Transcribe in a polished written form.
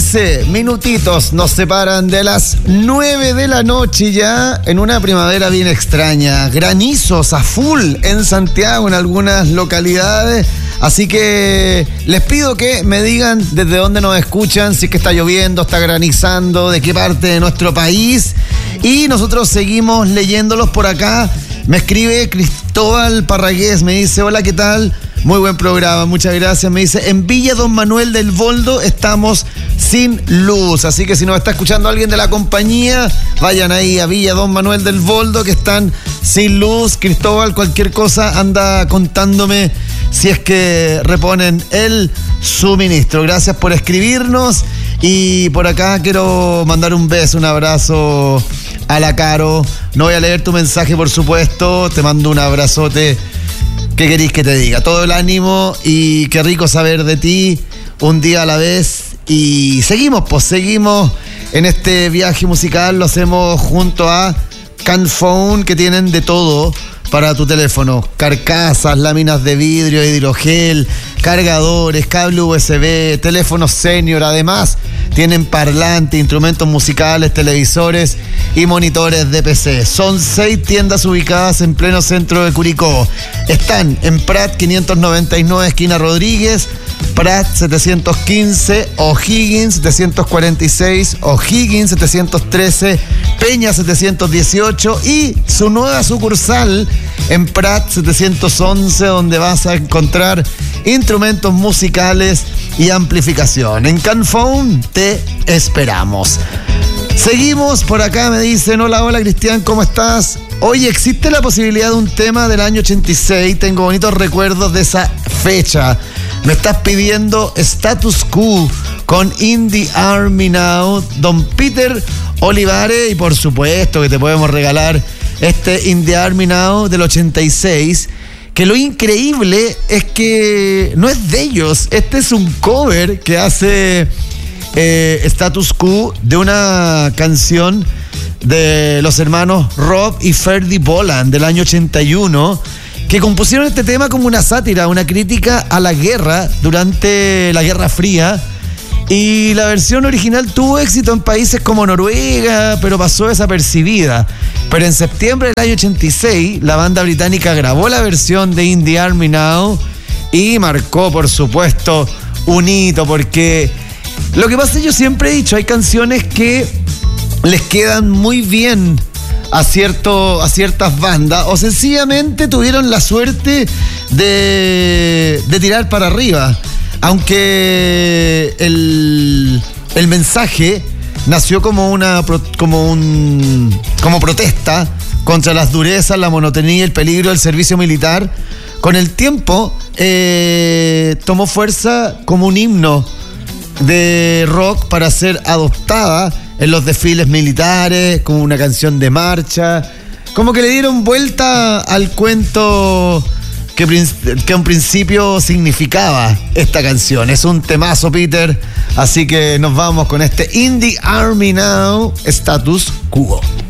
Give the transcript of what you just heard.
13 minutitos nos separan de las 9 de la noche ya en una primavera bien extraña. Granizos a full en Santiago en algunas localidades. Así que les pido que me digan desde dónde nos escuchan, si es que está lloviendo, está granizando, de qué parte de nuestro país. Y nosotros seguimos leyéndolos por acá. Me escribe Cristóbal Parragués, me dice: hola, ¿qué tal? Muy buen programa, muchas gracias. Me dice: en Villa Don Manuel del Voldo estamos sin luz. Así que si nos está escuchando alguien de la compañía, vayan ahí a Villa Don Manuel del Voldo, que están sin luz. Cristóbal, cualquier cosa anda contándome si es que reponen el suministro. Gracias por escribirnos. Y por acá quiero mandar un beso, un abrazo a la Caro. No voy a leer tu mensaje, por supuesto. Te mando un abrazote. ¿Qué querís que te diga? Todo el ánimo y qué rico saber de ti un día a la vez. Y seguimos en este viaje musical. Lo hacemos junto a Canphone, que tienen de todo para tu teléfono: carcasas, láminas de vidrio, hidrogel, cargadores, cable USB, teléfonos senior. Además, tienen parlantes, instrumentos musicales, televisores y monitores de PC. Son 6 tiendas ubicadas en pleno centro de Curicó. Están en Prat 599, esquina Rodríguez, Prat 715, O'Higgins 746, O'Higgins 713, Peña 718 y su nueva sucursal en Prat 711, donde vas a encontrar instrumentos musicales y amplificación. En Canphone te esperamos. Seguimos por acá, me dicen: hola Cristian, ¿cómo estás? Oye, ¿existe la posibilidad de un tema del año 86? Tengo bonitos recuerdos de esa fecha. Me estás pidiendo Status Quo con In the Army Now, don Peter Olivares, y por supuesto que te podemos regalar este In the Army Now del 86, que lo increíble es que no es de ellos. Este es un cover que hace Status Quo de una canción de los hermanos Rob y Ferdy Boland del año 81, que compusieron este tema como una sátira, una crítica a la guerra durante la Guerra Fría. Y la versión original tuvo éxito en países como Noruega, pero pasó desapercibida. Pero en septiembre del año 86, la banda británica grabó la versión de In the Army Now y marcó, por supuesto, un hito, porque lo que pasa es que yo siempre he dicho, hay canciones que les quedan muy bien a ciertas bandas, o sencillamente tuvieron la suerte de tirar para arriba. Aunque el mensaje nació como protesta contra las durezas, la monotonía y el peligro del servicio militar, con el tiempo tomó fuerza como un himno de rock para ser adoptada en los desfiles militares, como una canción de marcha. Como que le dieron vuelta al cuento que en un principio significaba esta canción. Es un temazo, Peter. Así que nos vamos con este In the Army Now, Status Quo.